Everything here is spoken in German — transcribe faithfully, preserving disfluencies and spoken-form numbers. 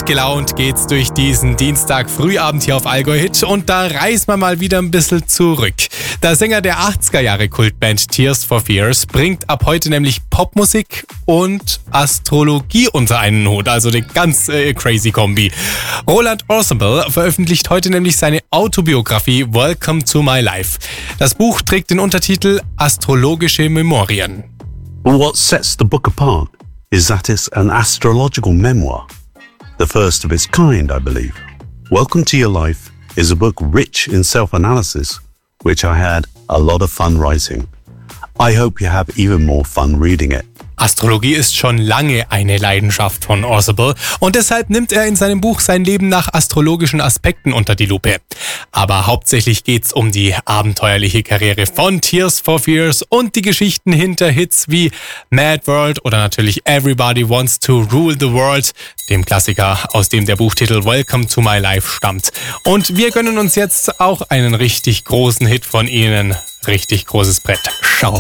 gelaunt geht's durch diesen Dienstag Frühabend hier auf Allgäu Hit und da reisen wir mal wieder ein bisschen zurück. Der Sänger der achtziger Jahre Kultband Tears for Fears bringt ab heute nämlich Popmusik und Astrologie unter einen Hut, also eine ganz äh, crazy Kombi. Roland Orzabal veröffentlicht heute nämlich seine Autobiografie Welcome to My Life. Das Buch trägt den Untertitel Astrologische Memorien. Well, what sets the book apart is that it's an astrological memoir. The first of its kind, I believe. Welcome to Your Life is a book rich in self-analysis, which I had a lot of fun writing. I hope you have even more fun reading it. Astrologie ist schon lange eine Leidenschaft von Orzabal und deshalb nimmt er in seinem Buch sein Leben nach astrologischen Aspekten unter die Lupe. Aber hauptsächlich geht's um die abenteuerliche Karriere von Tears for Fears und die Geschichten hinter Hits wie Mad World oder natürlich Everybody Wants to Rule the World, dem Klassiker, aus dem der Buchtitel Welcome to My Life stammt. Und wir gönnen uns jetzt auch einen richtig großen Hit von ihnen. Richtig großes Brett. Schau.